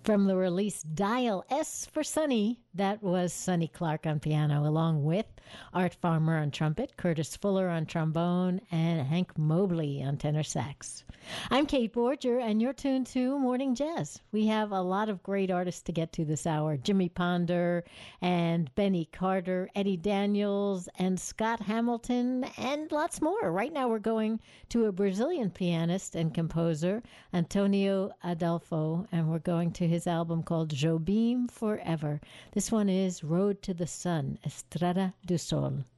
From the release Dial S for Sonny, that was Sonny Clark on piano, along with Art Farmer on trumpet, Curtis Fuller on trombone, and Hank Mobley on tenor sax. I'm Kate Borger, and you're tuned to Morning Jazz. We have a lot of great artists to get to this hour. Jimmy Ponder and Benny Carter, Eddie Daniels, and Scott Hamilton, and lots more. Right now we're going to a Brazilian pianist and composer, Antonio Adolfo, and we're going to his album called Jobim Forever. This one is Road to the Sun, Estrada do Sol.